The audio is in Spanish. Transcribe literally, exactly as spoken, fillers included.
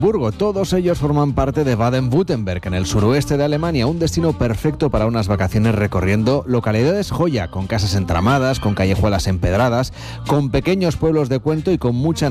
Burgo. Todos ellos forman parte de Baden-Württemberg, en el suroeste de Alemania, un destino perfecto para unas vacaciones recorriendo localidades joya, con casas entramadas, con callejuelas empedradas, con pequeños pueblos de cuento y con mucha